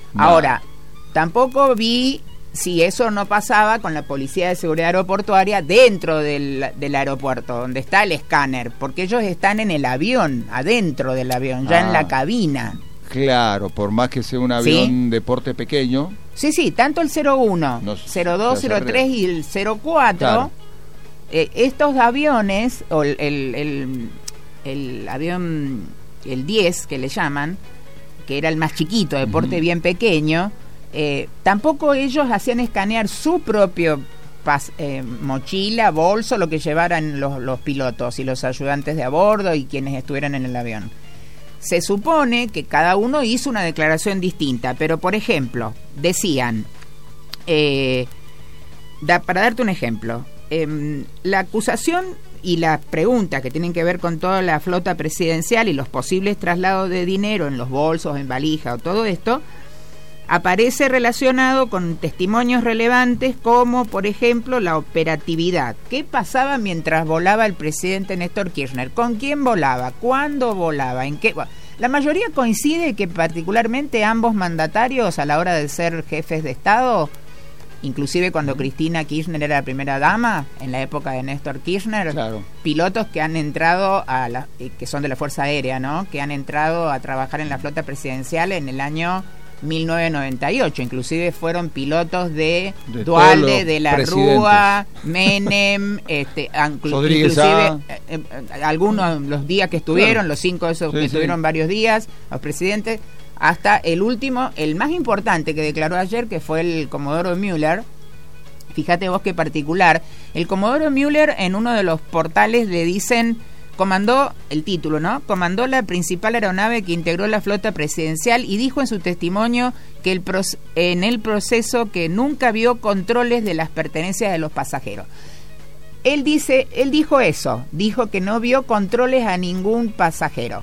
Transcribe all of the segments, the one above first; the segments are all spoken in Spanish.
Ahora, tampoco vi si eso no pasaba con la Policía de Seguridad Aeroportuaria dentro del aeropuerto, donde está el escáner, porque ellos están en el avión, adentro del avión, ya en la cabina. Claro, por más que sea un avión de porte pequeño. Sí, tanto el 01, 02, 03 y el 04, claro. Estos aviones, o el avión, el 10 que le llaman, que era el más chiquito, de porte bien pequeño, tampoco ellos hacían escanear su propio mochila, bolso, lo que llevaran los pilotos y los ayudantes de a bordo y quienes estuvieran en el avión. Se supone que cada uno hizo una declaración distinta, pero por ejemplo, decían, para darte un ejemplo, la acusación y las preguntas que tienen que ver con toda la flota presidencial y los posibles traslados de dinero en los bolsos, en valija o todo esto, aparece relacionado con testimonios relevantes como, por ejemplo, la operatividad. ¿Qué pasaba mientras volaba el presidente Néstor Kirchner? ¿Con quién volaba? ¿Cuándo volaba? ¿En qué? La mayoría coincide que particularmente ambos mandatarios, a la hora de ser jefes de Estado, inclusive cuando Cristina Kirchner era la primera dama, en la época de Néstor Kirchner, claro, pilotos que han entrado que son de la Fuerza Aérea, ¿no?, que han entrado a trabajar en la flota presidencial en el año 1998, inclusive fueron pilotos de Duhalde, de la Rúa, Menem, inclusive algunos los días que estuvieron, claro, los 5 esos que estuvieron varios días, los presidentes, hasta el último, el más importante que declaró ayer, que fue el Comodoro Müller. Fíjate vos qué particular, el Comodoro Müller en uno de los portales le dicen, comandó, el título, ¿no?, comandó la principal aeronave que integró la flota presidencial y dijo en su testimonio que en el proceso que nunca vio controles de las pertenencias de los pasajeros. Él dijo eso, dijo que no vio controles a ningún pasajero.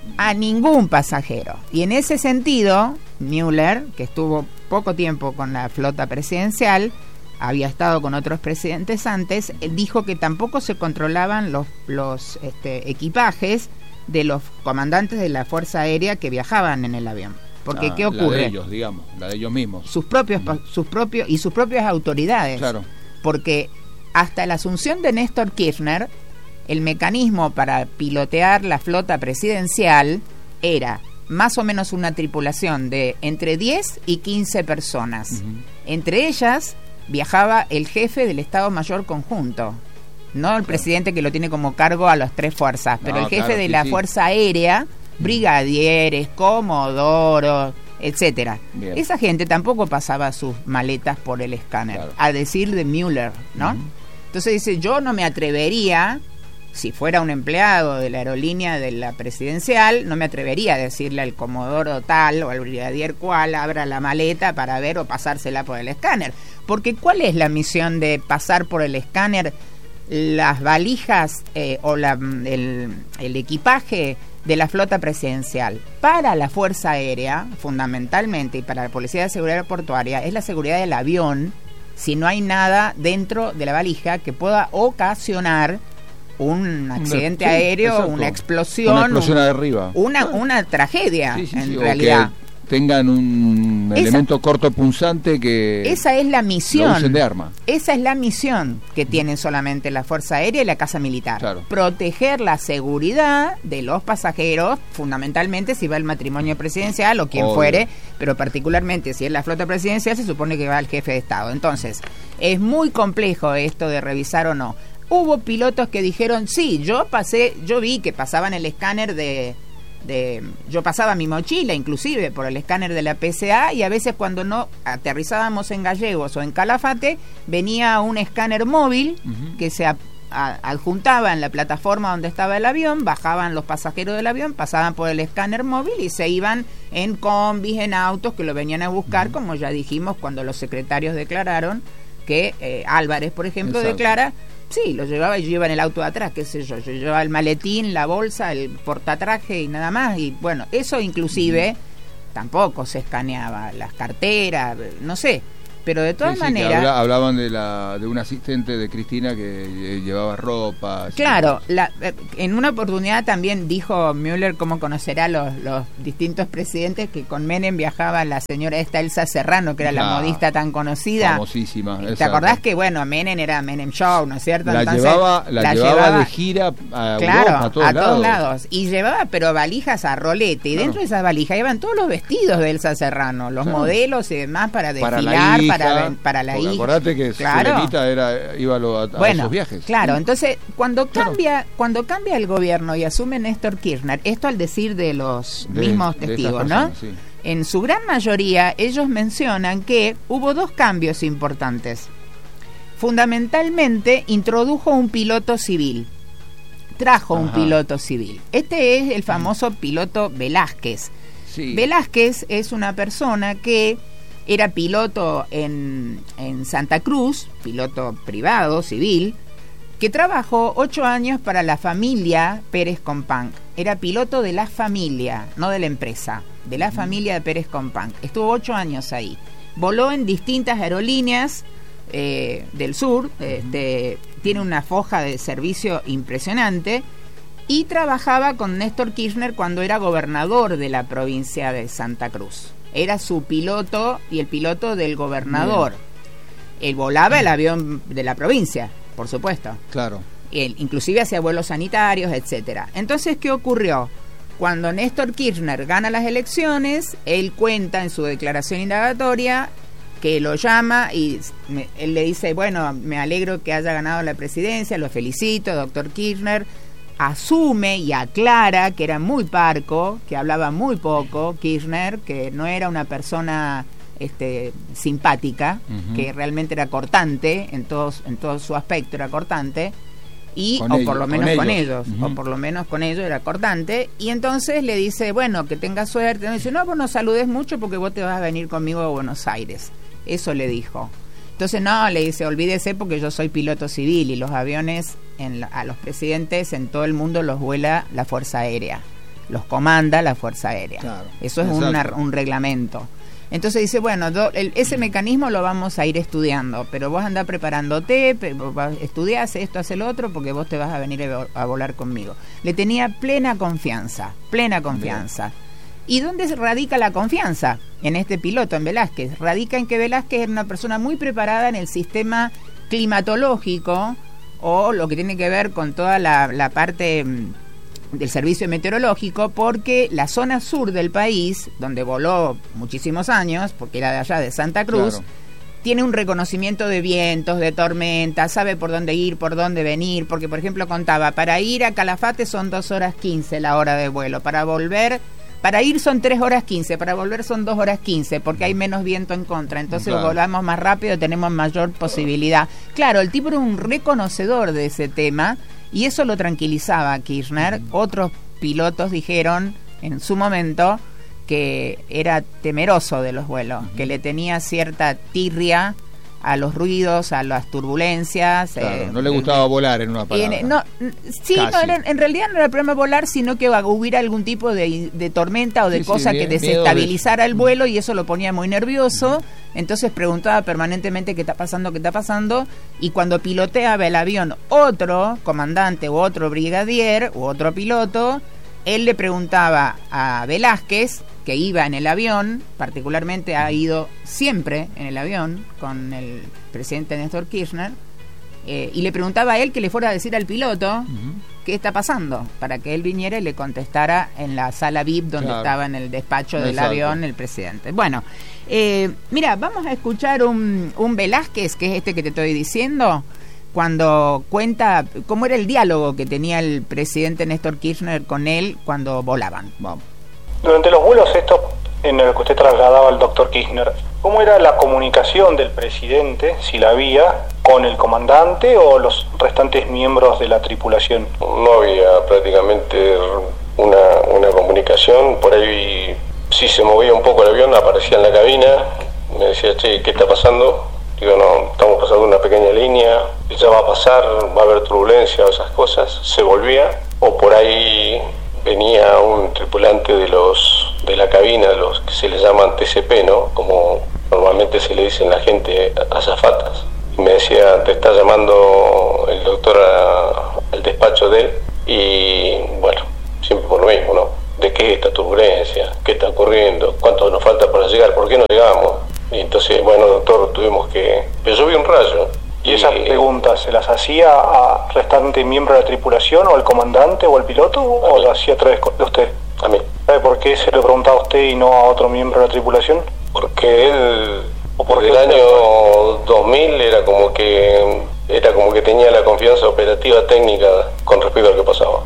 Y en ese sentido, Müller, que estuvo poco tiempo con la flota presidencial, había estado con otros presidentes antes, dijo que tampoco se controlaban los equipajes de los comandantes de la Fuerza Aérea que viajaban en el avión. Porque ¿qué ocurre? La de ellos, digamos, la de ellos mismos. Sus propias autoridades. Claro. Porque hasta la asunción de Néstor Kirchner, el mecanismo para pilotear la flota presidencial era más o menos una tripulación de entre 10 y 15 personas. Entre ellas viajaba el jefe del Estado Mayor Conjunto, no el presidente, que lo tiene como cargo a las 3 fuerzas, pero el jefe de la Fuerza Aérea, brigadieres, comodoros, etcétera. Esa gente tampoco pasaba sus maletas por el escáner, a decir de Müller, ¿no? Entonces dice, yo no me atrevería, si fuera un empleado de la aerolínea de la presidencial, no me atrevería a decirle al comodoro tal o al brigadier cual abra la maleta para ver o pasársela por el escáner. Porque ¿cuál es la misión de pasar por el escáner las valijas o el equipaje de la flota presidencial? Para la Fuerza Aérea, fundamentalmente, y para la Policía de Seguridad Aeroportuaria, es la seguridad del avión, si no hay nada dentro de la valija que pueda ocasionar un accidente aéreo, exacto, una explosión arriba, una tragedia, en realidad. Que tengan un elemento cortopunzante que esa es la misión, lo usen de arma. Esa es la misión que tienen solamente la Fuerza Aérea y la Casa Militar. Claro. Proteger la seguridad de los pasajeros, fundamentalmente si va el matrimonio presidencial o quien fuere, pero particularmente si es la flota presidencial se supone que va el jefe de Estado. Entonces, es muy complejo esto de revisar o no. Hubo pilotos que dijeron, sí, yo vi que pasaban el escáner yo pasaba mi mochila inclusive por el escáner de la PSA, y a veces cuando no aterrizábamos en Gallegos o en Calafate, venía un escáner móvil que se adjuntaba en la plataforma donde estaba el avión, bajaban los pasajeros del avión, pasaban por el escáner móvil y se iban en combis, en autos que lo venían a buscar, como ya dijimos cuando los secretarios declararon que Álvarez, por ejemplo, exacto, declara, sí, lo llevaba y yo iba en el auto de atrás, qué sé yo llevaba el maletín, la bolsa, el portatraje y nada más, y bueno, eso inclusive tampoco se escaneaba, las carteras, no sé, pero de todas sí, maneras... hablaban de un asistente de Cristina que llevaba ropa. Claro, en una oportunidad también dijo Müller cómo conocerá los distintos presidentes, que con Menem viajaba la señora Elsa Serrano, que era la modista tan conocida. Famosísima. ¿Te acordás que, bueno, Menem era Menem Show, ¿no es cierto? La llevaba de gira a Europa, a todos lados. Y llevaba, pero valijas a rolete, y dentro de esas valijas iban todos los vestidos de Elsa Serrano, los modelos y demás para desfilar, para la hija. Acordate que Serenita iba a esos viajes. Claro, entonces cuando cambia el gobierno y asume Néstor Kirchner, esto al decir de los mismos testigos, ¿no? Sí. En su gran mayoría ellos mencionan que hubo dos cambios importantes. Fundamentalmente introdujo un piloto civil. Trajo un piloto civil. Este es el famoso piloto Velázquez. Sí. Velázquez es una persona que era piloto en Santa Cruz, piloto privado, civil, que trabajó 8 años para la familia Pérez Companc. Era piloto de la familia, no de la empresa, de la familia de Pérez Companc. Estuvo 8 años ahí. Voló en distintas aerolíneas del sur, tiene una foja de servicio impresionante, y trabajaba con Néstor Kirchner cuando era gobernador de la provincia de Santa Cruz. Era su piloto y el piloto del gobernador. Él volaba el avión de la provincia, por supuesto. Claro. Él inclusive hacía vuelos sanitarios, etcétera. Entonces, ¿qué ocurrió? Cuando Néstor Kirchner gana las elecciones, él cuenta en su declaración indagatoria que lo llama y él le dice, bueno, me alegro que haya ganado la presidencia, lo felicito, doctor Kirchner. Asume y aclara que era muy parco, que hablaba muy poco Kirchner, que no era una persona simpática, que realmente era cortante en todo su aspecto, era cortante, por lo menos con ellos era cortante, y entonces le dice, bueno, que tenga suerte. Y dice, no, vos no saludes mucho porque vos te vas a venir conmigo a Buenos Aires. Eso le dijo. Entonces no, le dice, olvídese porque yo soy piloto civil y los aviones a los presidentes en todo el mundo los vuela la Fuerza Aérea, los comanda la Fuerza Aérea. Claro, eso es un reglamento. Entonces dice, bueno, ese mecanismo lo vamos a ir estudiando, pero vos andá preparándote, estudiás esto, hace lo otro, porque vos te vas a venir a volar conmigo. Le tenía plena confianza. Bien. ¿Y dónde radica la confianza? En este piloto, en Velázquez. Radica en que Velázquez era una persona muy preparada en el sistema climatológico, o lo que tiene que ver con toda la parte del servicio meteorológico, porque la zona sur del país, donde voló muchísimos años, porque era de allá de Santa Cruz, claro, tiene un reconocimiento de vientos, de tormentas, sabe por dónde ir, por dónde venir, porque por ejemplo contaba, para ir a Calafate son 2 horas 15 la hora de vuelo, para ir son 3 horas 15, para volver son 2 horas 15, porque hay menos viento en contra, entonces volvamos más rápido, tenemos mayor posibilidad. Claro, el tipo era un reconocedor de ese tema, y eso lo tranquilizaba a Kirchner. Otros pilotos dijeron en su momento que era temeroso de los vuelos, que le tenía cierta tirria a los ruidos, a las turbulencias. Claro, no le gustaba volar, en una palabra. En realidad no era el problema volar, sino que hubiera algún tipo de tormenta o de cosa que desestabilizara el vuelo, y eso lo ponía muy nervioso. Entonces preguntaba permanentemente qué está pasando, y cuando piloteaba el avión otro comandante u otro brigadier u otro piloto, él le preguntaba a Velázquez, que iba en el avión, particularmente ha ido siempre en el avión con el presidente Néstor Kirchner, y le preguntaba a él que le fuera a decir al piloto qué está pasando, para que él viniera y le contestara en la sala VIP donde estaba en el despacho del avión el presidente. Bueno, mira, vamos a escuchar un Velázquez, que es este que te estoy diciendo, cuando cuenta cómo era el diálogo que tenía el presidente Néstor Kirchner con él cuando volaban. Vamos. Durante los vuelos estos en el que usted trasladaba al doctor Kirchner, ¿cómo era la comunicación del presidente, si la había, con el comandante o los restantes miembros de la tripulación? No había prácticamente una comunicación. Por ahí, si se movía un poco el avión, aparecía en la cabina, me decía, che, ¿qué está pasando? Digo, no, estamos pasando una pequeña línea, ya va a pasar, va a haber turbulencia o esas cosas. Se volvía, o por ahí venía un tripulante de la cabina, de los que se les llaman TCP, ¿no? Como Normalmente se le dicen la gente azafatas. Y me decía, te está llamando el doctor al despacho de él, y bueno, siempre por lo mismo, ¿no? ¿De qué es esta turbulencia? ¿Qué está ocurriendo? ¿Cuánto nos falta para llegar? ¿Por qué no llegamos? Y entonces, bueno, doctor, tuvimos que... Pero yo vi un rayo. ¿Y esas preguntas se las hacía a restante miembro de la tripulación, o al comandante, o al piloto, o lo hacía a través de usted? A mí. ¿Sabe por qué se lo preguntaba a usted y no a otro miembro de la tripulación? Porque él, por el año 2000, era como que tenía la confianza operativa técnica con respecto a lo que pasaba.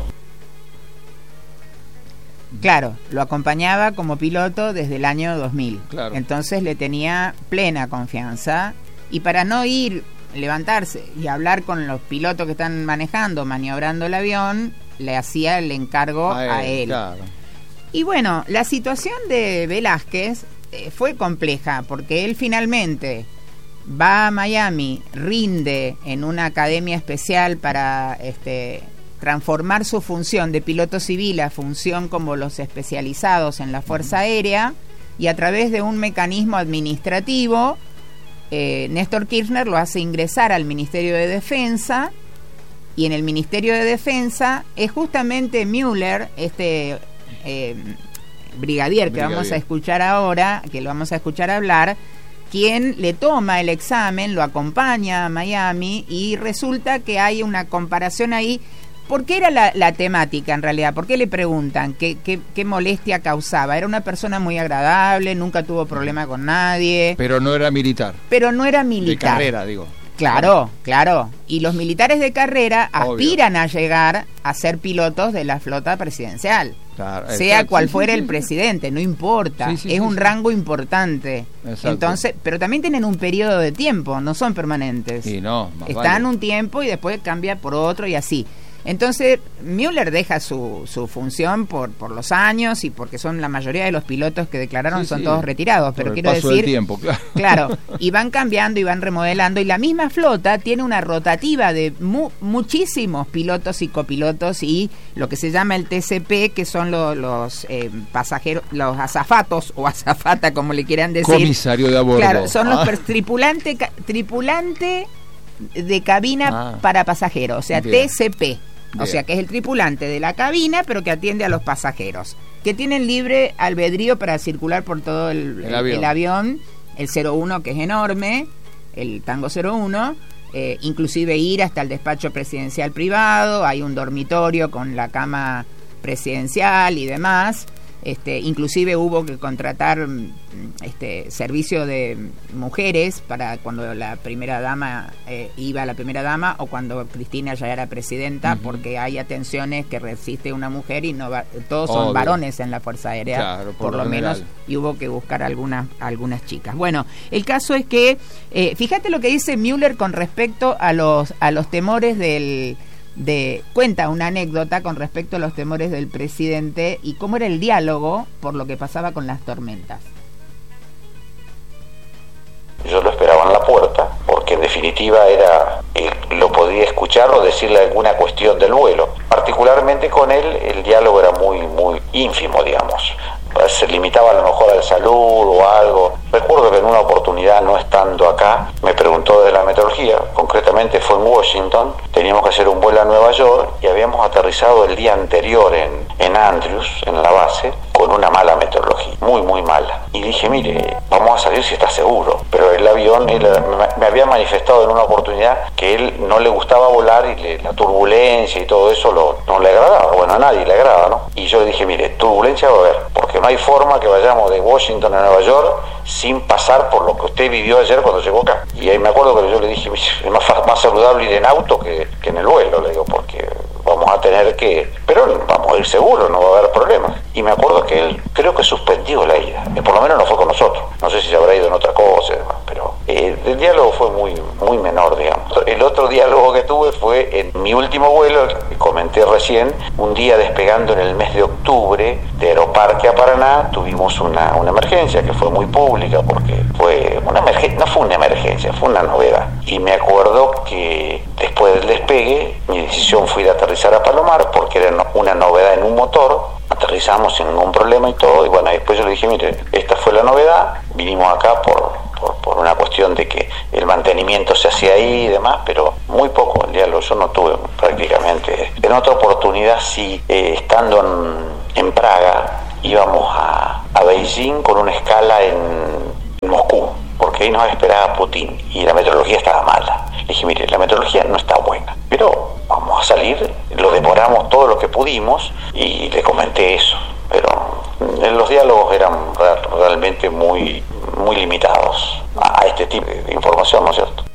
Claro, lo acompañaba como piloto desde el año 2000. Claro. Entonces le tenía plena confianza, y para no levantarse y hablar con los pilotos que están manejando, maniobrando el avión, le hacía el encargo a él. Claro. Y bueno, la situación de Velázquez fue compleja, porque él finalmente va a Miami, rinde en una academia especial para transformar su función de piloto civil a función como los especializados en la Fuerza Aérea, y a través de un mecanismo administrativo, Néstor Kirchner lo hace ingresar al Ministerio de Defensa, y en el Ministerio de Defensa es justamente Müller, brigadier que vamos a escuchar ahora, que lo vamos a escuchar hablar, quien le toma el examen, lo acompaña a Miami, y resulta que hay una comparación ahí. ¿Por qué era la temática en realidad? ¿Por qué le preguntan qué molestia causaba? Era una persona muy agradable, nunca tuvo problema con nadie. Pero no era militar. De carrera, digo. Claro, claro. Y los militares de carrera aspiran a llegar a ser pilotos de la flota presidencial. Claro, sea cual fuera el presidente, no importa. Es un rango importante. Exacto. Entonces, pero también tienen un periodo de tiempo, no son permanentes. Están un tiempo y después cambia por otro y así. Entonces, Müller deja su función por los años, y porque son la mayoría de los pilotos que declararon son todos retirados, pero quiero decir, del tiempo, claro, y van cambiando y van remodelando, y la misma flota tiene una rotativa de muchísimos pilotos y copilotos, y lo que se llama el TCP, que son los pasajeros, los azafatos o azafata, como le quieran decir. Comisario de a bordo. Claro, son los tripulante de cabina para pasajeros, o sea, bien. TCP. O sea, que es el tripulante de la cabina, pero que atiende a los pasajeros, que tienen libre albedrío para circular por todo el avión, el 01, que es enorme, el Tango 01, inclusive ir hasta el despacho presidencial privado, hay un dormitorio con la cama presidencial y demás. Inclusive hubo que contratar servicio de mujeres para cuando la primera dama iba la primera dama, o cuando Cristina ya era presidenta, porque hay atenciones que resiste una mujer y no todos son varones en la Fuerza Aérea, claro, por lo menos, y hubo que buscar algunas chicas. Bueno, el caso es que fíjate lo que dice Müller con respecto a los temores cuenta una anécdota con respecto a los temores del presidente y cómo era el diálogo por lo que pasaba con las tormentas. Yo lo esperaba en la puerta, porque en definitiva lo podía escuchar o decirle alguna cuestión del vuelo. Particularmente con él el diálogo era muy, muy ínfimo, digamos. Se limitaba a lo mejor al saludo o algo. Recuerdo que en una oportunidad, no estando acá, me preguntó de la meteorología, concretamente fue en Washington, teníamos que hacer un vuelo a Nueva York y habíamos aterrizado el día anterior en Andrews, en la base, con una mala meteorología, muy muy mala. Y dije, mire, vamos a salir si está seguro. Pero el avión, me había manifestado en una oportunidad que él no le gustaba volar, y la turbulencia y todo eso no le agradaba. Bueno, a nadie le agrada, ¿no? Y yo le dije, mire, turbulencia va a haber, porque no hay forma que vayamos de Washington a Nueva York sin pasar por lo que usted vivió ayer cuando llegó acá. Y ahí me acuerdo que yo le dije, es más saludable ir en auto que en el vuelo, le digo, porque vamos a tener que... Pero vamos a ir seguros, no va a haber problemas. Y me acuerdo que él creo que suspendió la ida, por lo menos no fue con nosotros. No sé si se habrá ido en otra cosa, pero el diálogo fue muy, muy menor, digamos. El otro diálogo que tuve fue en mi último vuelo, que comenté recién, un día despegando en el mes de octubre de Aeroparque a Paraná, tuvimos una emergencia que fue muy pública, porque fue una emergencia, no fue una emergencia, fue una novedad. Y me acuerdo que después del despegue, mi decisión fue de aterrizar a Palomar, porque era una novedad en un motor. Aterrizamos sin ningún problema y todo, y bueno, después yo le dije, mire, esta fue la novedad, vinimos acá por por una cuestión de que el mantenimiento se hacía ahí y demás, pero muy poco el diálogo. Yo no tuve prácticamente. En otra oportunidad sí, estando en Praga, íbamos a Beijing con una escala en Moscú, porque ahí nos esperaba Putin y la meteorología estaba mala. Le dije, mire, la meteorología no está buena, pero vamos a salir, lo demoramos todo lo que pudimos y le comenté eso. Pero los diálogos eran realmente muy limitados a este tipo de información, ¿no es cierto?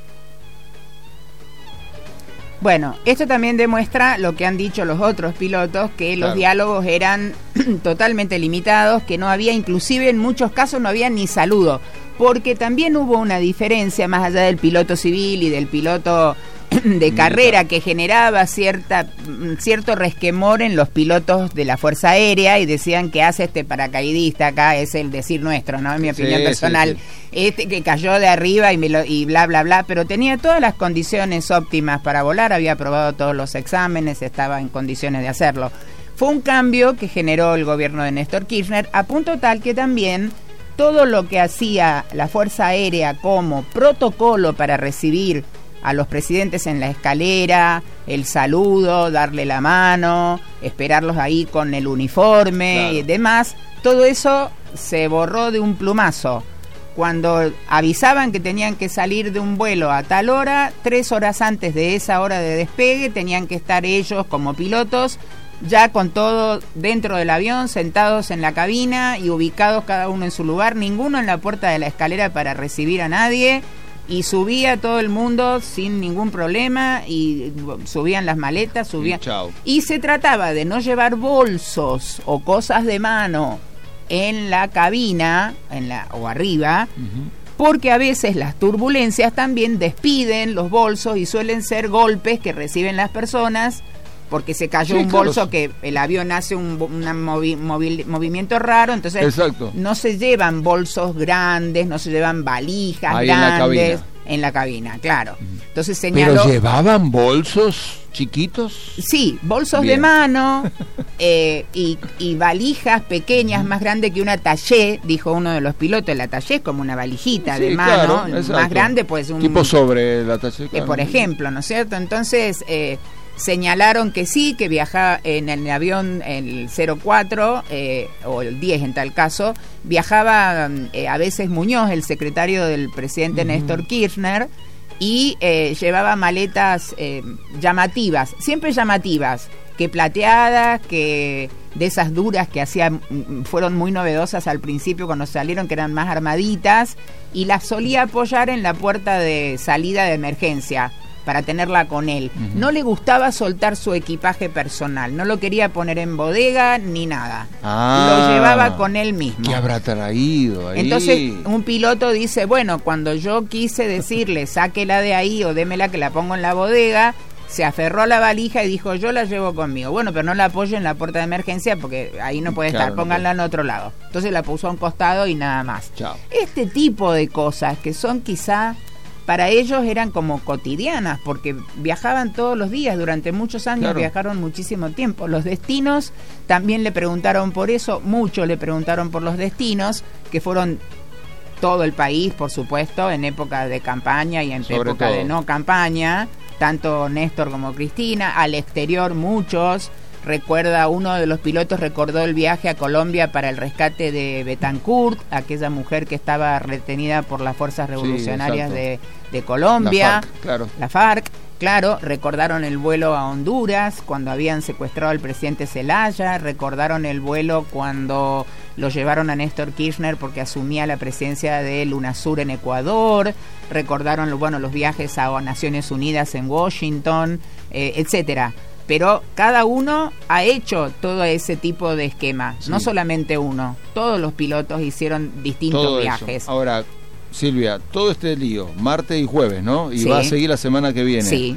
Bueno, esto también demuestra lo que han dicho los otros pilotos, que los diálogos eran totalmente limitados, que no había, inclusive en muchos casos no había ni saludo, porque también hubo una diferencia más allá del piloto civil y del piloto de carrera, que generaba cierto resquemor en los pilotos de la Fuerza Aérea, y decían que hace este paracaidista acá, es el decir nuestro, ¿no? En mi opinión personal, este que cayó de arriba y bla bla bla, pero tenía todas las condiciones óptimas para volar, había aprobado todos los exámenes, estaba en condiciones de hacerlo. Fue un cambio que generó el gobierno de Néstor Kirchner, a punto tal que también todo lo que hacía la Fuerza Aérea como protocolo para recibir a los presidentes en la escalera, el saludo, darle la mano, esperarlos ahí con el uniforme y demás, todo eso se borró de un plumazo. Cuando avisaban que tenían que salir de un vuelo a tal hora, 3 horas antes de esa hora de despegue, tenían que estar ellos como pilotos ya con todo dentro del avión, sentados en la cabina y ubicados cada uno en su lugar, ninguno en la puerta de la escalera para recibir a nadie. Y subía todo el mundo sin ningún problema, y subían las maletas, subían. Y se trataba de no llevar bolsos o cosas de mano en la cabina, o arriba, porque a veces las turbulencias también despiden los bolsos y suelen ser golpes que reciben las personas, porque se cayó un bolso, que el avión hace un movimiento raro, entonces no se llevan bolsos grandes, no se llevan valijas ahí grandes en la cabina, claro. Entonces señaló. ¿Pero llevaban bolsos chiquitos? Sí, bolsos de mano y valijas pequeñas, más grandes que una taché, dijo uno de los pilotos. La taché es como una valijita de mano, más grande pues un tipo sobre la taché, por ejemplo, ¿no es cierto? Entonces señalaron que sí, que viajaba en el avión el 04 o el 10 en tal caso, viajaba a veces Muñoz, el secretario del presidente Néstor Kirchner, y llevaba maletas llamativas, siempre llamativas, que plateadas, que de esas duras que fueron muy novedosas al principio cuando salieron, que eran más armaditas, y las solía apoyar en la puerta de salida de emergencia para tenerla con él. No le gustaba soltar su equipaje personal, no lo quería poner en bodega ni nada. Lo llevaba con él mismo. ¿Qué habrá traído ahí? Entonces un piloto dice, bueno, cuando yo quise decirle sáquela de ahí o démela que la pongo en la bodega, se aferró a la valija y dijo, yo la llevo conmigo. Bueno, pero no la apoyo en la puerta de emergencia porque ahí no puede estar, pónganla en otro lado. Entonces la puso a un costado y nada más. Este tipo de cosas que son quizá para ellos eran como cotidianas, porque viajaban todos los días, durante muchos años viajaron muchísimo tiempo. Los destinos también le preguntaron por eso, mucho le preguntaron por los destinos, que fueron todo el país, por supuesto, en época de campaña y en época de no campaña, tanto Néstor como Cristina, al exterior muchos. Recuerda, uno de los pilotos recordó el viaje a Colombia para el rescate de Betancourt, aquella mujer que estaba retenida por las fuerzas revolucionarias de Colombia, la FARC, claro. Recordaron el vuelo a Honduras cuando habían secuestrado al presidente Zelaya, recordaron el vuelo cuando lo llevaron a Néstor Kirchner porque asumía la presidencia de UNASUR en Ecuador, recordaron los viajes a Naciones Unidas en Washington, etcétera. Pero cada uno ha hecho todo ese tipo de esquema, no solamente uno, todos los pilotos hicieron distintos viajes. Eso. Ahora, Silvia, todo este lío, martes y jueves, ¿no? Y va a seguir la semana que viene. Sí.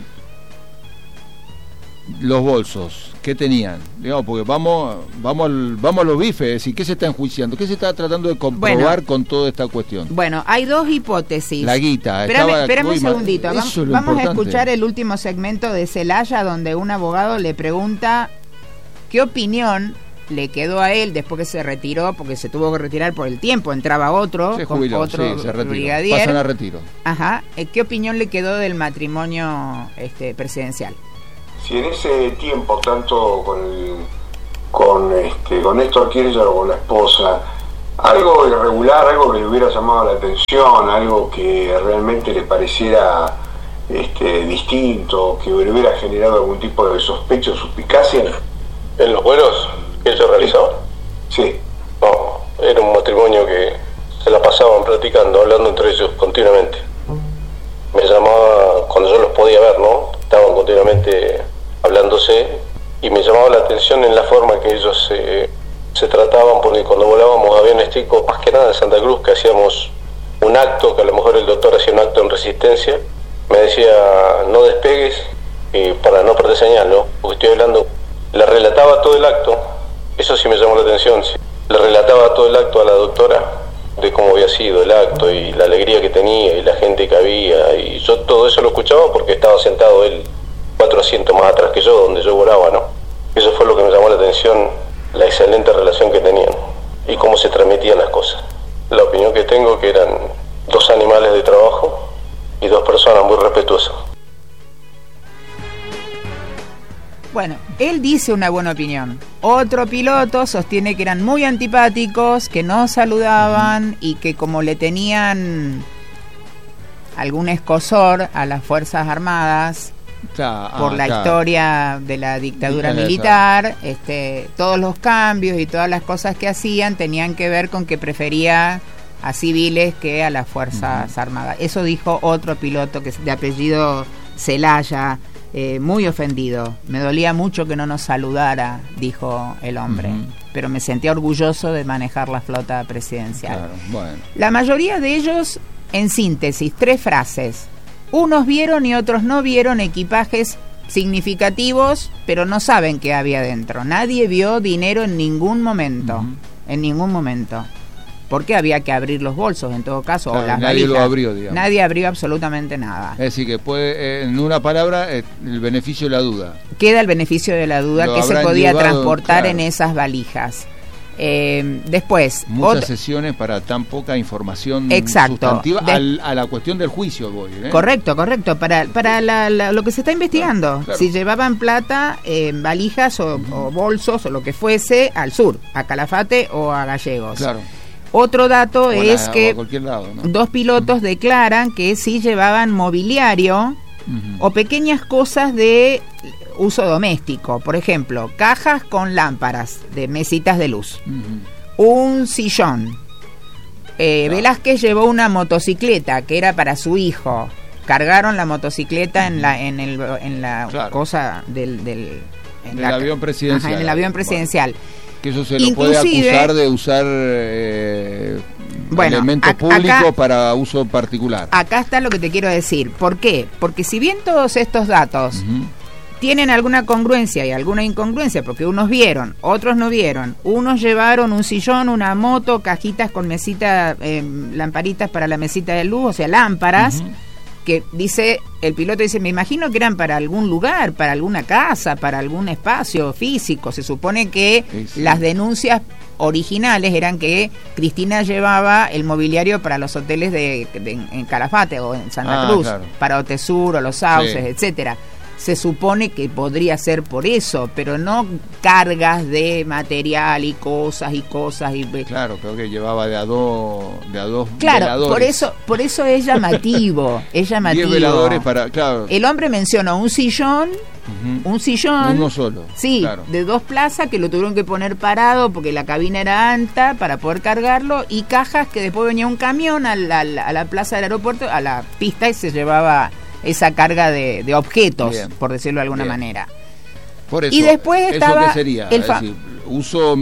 Los bolsos, ¿qué tenían? Digamos, porque vamos a los bifes, es decir, ¿qué se está enjuiciando? ¿Qué se está tratando de comprobar con toda esta cuestión? Bueno, hay dos hipótesis. La guita. Espérame un segundito. Vamos a escuchar el último segmento de Zelaya, donde un abogado le pregunta qué opinión le quedó a él después que se retiró, porque se tuvo que retirar por el tiempo, entraba otro, se jubiló, otro se retiró, brigadier. pasan a retiro. Ajá. ¿Qué opinión le quedó del matrimonio presidencial? Si en ese tiempo, tanto con Néstor Kirchner o con la esposa, algo irregular, algo que le hubiera llamado la atención, algo que realmente le pareciera distinto, que le hubiera generado algún tipo de sospecha o suspicacia. ¿En los vuelos que ellos realizaban? Sí. No, era un matrimonio que se la pasaban platicando, hablando entre ellos continuamente. Me llamaba, cuando yo los podía ver, ¿no? Estaban continuamente hablándose, y me llamaba la atención en la forma que ellos se trataban, porque cuando volábamos aviones chicos, más que nada de Santa Cruz, que hacíamos un acto, que a lo mejor el doctor hacía un acto en resistencia, me decía, no despegues, para no perder señal, ¿no? Porque estoy hablando, le relataba todo el acto, eso sí me llamó la atención, sí. Le relataba todo el acto a la doctora, de cómo había sido el acto, y la alegría que tenía, y la gente que había, y yo todo eso lo escuchaba porque estaba sentado él 4 asientos más atrás que yo, donde yo volaba, ¿no? Eso fue lo que me llamó la atención, la excelente relación que tenían, y cómo se transmitían las cosas. La opinión que tengo que eran 2 animales de trabajo, y 2 personas muy respetuosas. Bueno, él dice una buena opinión. Otro piloto sostiene que eran muy antipáticos, que no saludaban y que como le tenían algún escozor a las Fuerzas Armadas por la historia de la dictadura militar, todos los cambios y todas las cosas que hacían tenían que ver con que prefería a civiles que a las Fuerzas Armadas. Eso dijo otro piloto que es de apellido Celaya, muy ofendido. Me dolía mucho que no nos saludara, dijo el hombre, pero me sentía orgulloso de manejar la flota presidencial. Claro, bueno. La mayoría de ellos, en síntesis, 3 frases. Unos vieron y otros no vieron equipajes significativos, pero no saben qué había dentro. Nadie vio dinero en ningún momento, en ningún momento. Porque había que abrir los bolsos, en todo caso, claro, o las nadie valijas. lo abrió, digamos. Nadie abrió absolutamente nada. Es decir, que puede, en una palabra, el beneficio de la duda. Queda el beneficio de la duda, que se podía transportar en esas valijas. Después... Muchas sesiones para tan poca información sustantiva a la cuestión del juicio, voy. Correcto, para lo que se está investigando. Claro. Si llevaban plata en valijas o bolsos o lo que fuese al sur, a Calafate o a Gallegos. Claro. Otro dato es que lado, ¿no? 2 pilotos declaran que sí llevaban mobiliario o pequeñas cosas de uso doméstico. Por ejemplo, cajas con lámparas de mesitas de luz, un sillón. Velázquez llevó una motocicleta que era para su hijo. Cargaron la motocicleta en la claro. cosa del avión presidencial. En el avión presidencial. Bueno. Que eso se lo puede acusar de usar elementos públicos para uso particular. Acá está lo que te quiero decir. ¿Por qué? Porque si bien todos estos datos tienen alguna congruencia y alguna incongruencia, porque unos vieron, otros no vieron, unos llevaron un sillón, una moto, cajitas con mesita, lamparitas para la mesita de luz, o sea, lámparas, que dice, el piloto dice, me imagino que eran para algún lugar, para alguna casa, para algún espacio físico. Se supone que las denuncias originales eran que Cristina llevaba el mobiliario para los hoteles en Calafate o en Santa Cruz, claro. Para Otesur o Los Sauces, etcétera. Se supone que podría ser por eso, pero no cargas de material y cosas. Claro, creo que llevaba de a dos claro, veladores. por eso es llamativo. Es llamativo. 10 veladores para, claro. El hombre mencionó un sillón, uno solo. Sí, claro. De 2 plazas que lo tuvieron que poner parado porque la cabina era alta para poder cargarlo, y cajas que después venía un camión a la plaza del aeropuerto, a la pista, y se llevaba esa carga de objetos, bien, por decirlo de alguna manera. Por eso, y después estaba ¿eso qué sería? Es decir, uso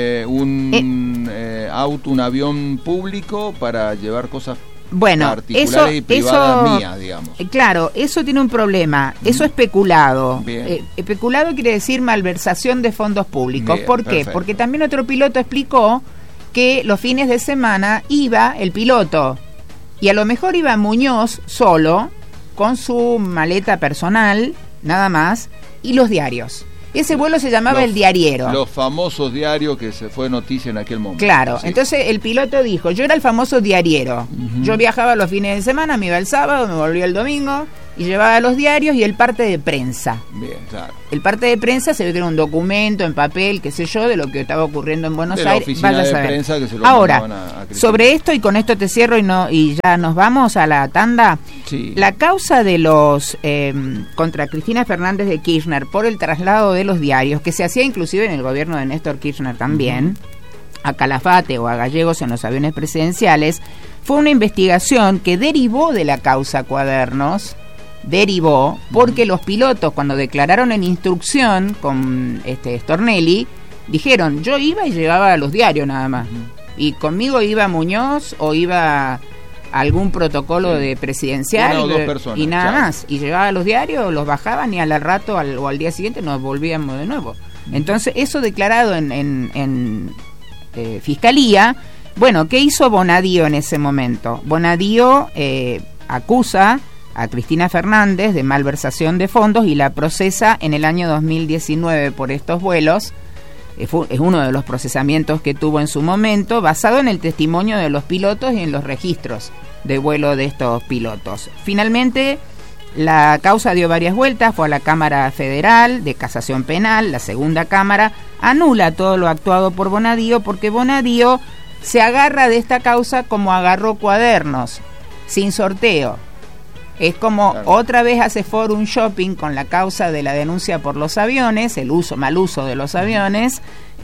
un avión público para llevar cosas particulares y privadas mías, digamos. Claro, eso tiene un problema. Eso es peculado. Peculado quiere decir malversación de fondos públicos. Bien, ¿por qué? Perfecto. Porque también otro piloto explicó que los fines de semana iba el piloto, y a lo mejor iba Muñoz solo, con su maleta personal, nada más, y los diarios. Ese vuelo se llamaba El Diariero. Los famosos diarios que se fue noticia en aquel momento. Claro, sí. Entonces el piloto dijo, yo era el famoso diariero. Yo viajaba los fines de semana, me iba el sábado, me volvía el domingo y llevaba los diarios y el parte de prensa. Bien, claro. El parte de prensa se ve que era un documento en papel, qué sé yo, de lo que estaba ocurriendo en Buenos Aires. Oficina de prensa que se lo Ahora, a sobre esto, y con esto te cierro y ya nos vamos a la tanda. Sí. La causa de los contra Cristina Fernández de Kirchner por el traslado de los diarios, que se hacía inclusive en el gobierno de Néstor Kirchner también, a Calafate o a Gallegos en los aviones presidenciales, fue una investigación que derivó de la causa Cuadernos. Derivó porque los pilotos, cuando declararon en instrucción con Stornelli, dijeron, yo iba y llevaba los diarios nada más. Y conmigo iba Muñoz o iba algún protocolo de presidencial y nada más. Y llevaba los diarios, los bajaban y al rato o al día siguiente nos volvíamos de nuevo. Entonces, eso declarado en Fiscalía. Bueno, ¿qué hizo Bonadío en ese momento? Bonadío acusa a Cristina Fernández de malversación de fondos y la procesa en el año 2019 por estos vuelos. Es uno de los procesamientos que tuvo en su momento, basado en el testimonio de los pilotos y en los registros de vuelo de estos pilotos. Finalmente, la causa dio varias vueltas, fue a la Cámara Federal de Casación Penal, la segunda Cámara anula todo lo actuado por Bonadío, porque Bonadío se agarra de esta causa como agarró Cuadernos, sin sorteo. Es como otra vez hace forum shopping con la causa de la denuncia por los aviones, el mal uso de los aviones,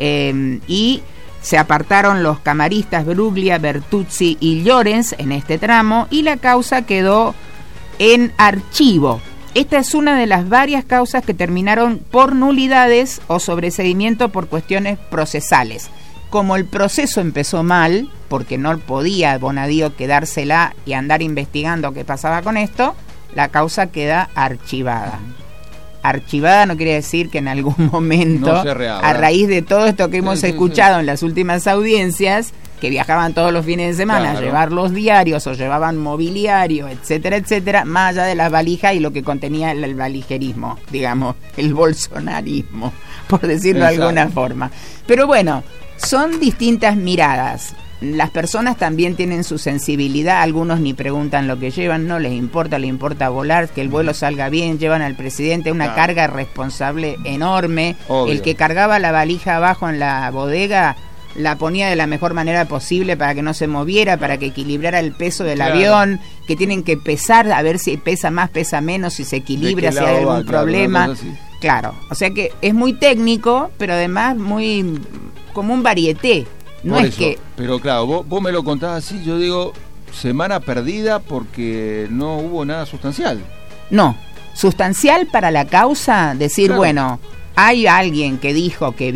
y se apartaron los camaristas Bruglia, Bertuzzi y Llorens en este tramo, y la causa quedó en archivo. Esta es una de las varias causas que terminaron por nulidades o sobreseimiento por cuestiones procesales. Como el proceso empezó mal, porque no podía Bonadío quedársela y andar investigando qué pasaba con esto, la causa queda archivada. Archivada no quiere decir que en algún momento, no a raíz de todo esto que hemos escuchado en las últimas audiencias, que viajaban todos los fines de semana a llevar los diarios o llevaban mobiliario, etcétera, etcétera, más allá de las valijas y lo que contenía el valijerismo, digamos, el bolsonarismo, por decirlo de alguna forma. Pero bueno, son distintas miradas. Las personas también tienen su sensibilidad, algunos ni preguntan lo que llevan, no les importa volar, que el vuelo salga bien, llevan al presidente una carga responsable enorme. Obvio. El que cargaba la valija abajo en la bodega la ponía de la mejor manera posible para que no se moviera, para que equilibrara el peso del avión, que tienen que pesar, a ver si pesa más, pesa menos, si se equilibra, si hay algún problema. Claro, o sea que es muy técnico, pero además muy como un varieté. No es que... Pero claro, vos me lo contás así, yo digo, semana perdida porque no hubo nada sustancial. No, sustancial para la causa, decir, bueno, hay alguien que dijo, que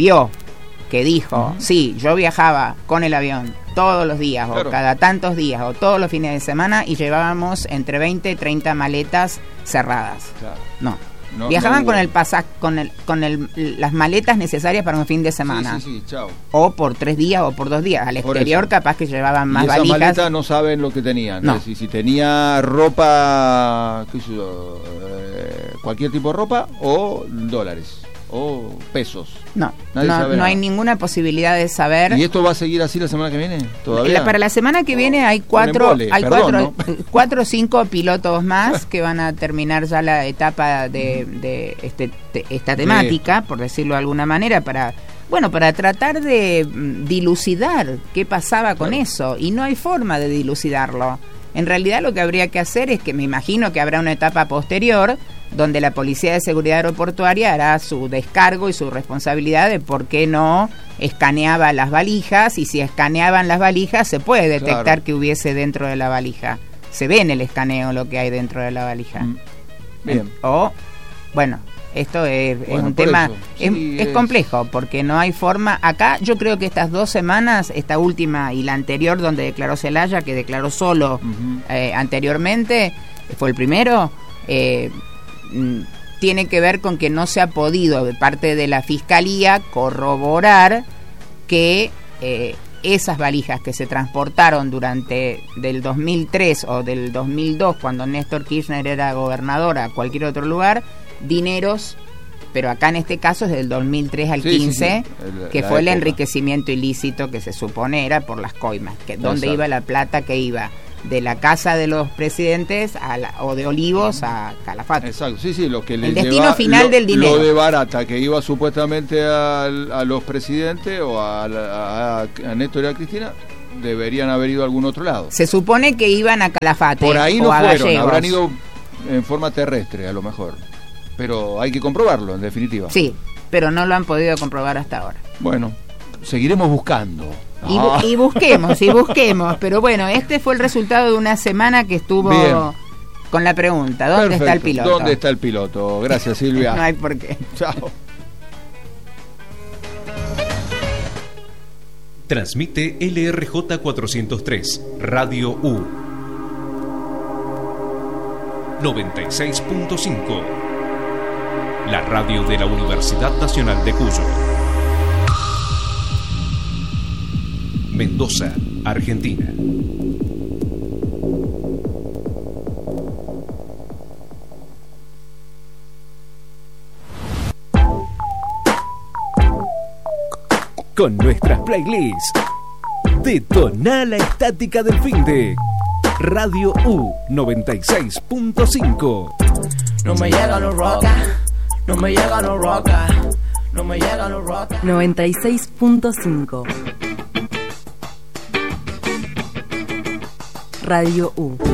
dijo, sí, yo viajaba con el avión todos los días, o cada tantos días, o todos los fines de semana, y llevábamos entre 20 y 30 maletas cerradas. No. Viajaban con el pasaje, las maletas necesarias para un fin de semana. Chao. O por 3 días o por 2 días. Al exterior capaz que llevaban más valijas. Esas maletas no saben lo que tenían. No. Es decir, si tenía ropa, qué sé yo, cualquier tipo de ropa, o dólares, o pesos. No hay ninguna posibilidad de saber. ¿Y esto va a seguir así la semana que viene? ¿Todavía? Para la semana que viene hay 4 o 5 pilotos más que van a terminar ya la etapa de esta temática, por decirlo de alguna manera, para tratar de dilucidar qué pasaba con eso, y no hay forma de dilucidarlo. En realidad lo que habría que hacer es que, me imagino que habrá una etapa posterior donde la Policía de Seguridad Aeroportuaria hará su descargo y su responsabilidad de por qué no escaneaba las valijas, y si escaneaban las valijas se puede detectar que hubiese dentro de la valija. Se ve en el escaneo lo que hay dentro de la valija. Bien. Esto es un tema, es complejo, porque no hay forma. Acá yo creo que estas 2 semanas, esta última y la anterior donde declaró Celaya, que declaró solo anteriormente, fue el primero, tiene que ver con que no se ha podido de parte de la Fiscalía corroborar que esas valijas que se transportaron durante del 2003 o del 2002, cuando Néstor Kirchner era gobernador, a cualquier otro lugar, dineros pero acá en este caso es del 2003 al 15, que fue el enriquecimiento ilícito que se supone era por las coimas, que donde iba la plata que iba de la casa de los presidentes o de Olivos a Calafate. Exacto, sí, lo que el destino final del dinero. Lo de barata que iba supuestamente a los presidentes o a Néstor y a Cristina, deberían haber ido a algún otro lado. Se supone que iban a Calafate. Por ahí no o a fueron, Gallegos. Habrán ido en forma terrestre a lo mejor. Pero hay que comprobarlo, en definitiva. Sí, pero no lo han podido comprobar hasta ahora. Bueno, seguiremos buscando. Y busquemos, pero bueno, este fue el resultado de una semana que estuvo bien con la pregunta, ¿dónde está el piloto? ¿Dónde está el piloto? Gracias, Silvia. No hay por qué. Chao. Transmite LRJ 403, Radio U 96.5, la radio de la Universidad Nacional de Cuyo. Mendoza, Argentina. Con nuestras playlists, detona la estática del finde. Radio U 96.5. No me llegan los rocas, no me llegan los rocas, no me llegan los rocas. 96.5. Radio U.